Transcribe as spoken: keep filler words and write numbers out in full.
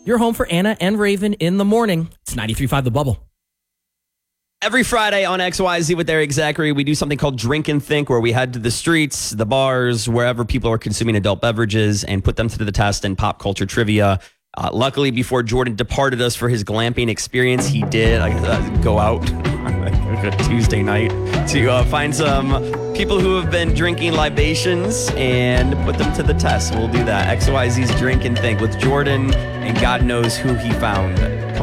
Your home for Anna and Raven in the morning. It's ninety-three point five The Bubble. Every Friday on X Y Z with Eric Zachary, we do something called Drink and Think, where we head to the streets, the bars, wherever people are consuming adult beverages and put them to the test in pop culture trivia. Uh, luckily, before Jordan departed us for his glamping experience, he did uh, go out on a Tuesday night to uh, find some people who have been drinking libations and put them to the test. We'll do that. X Y Z's Drink and Think with Jordan, and God knows who he found.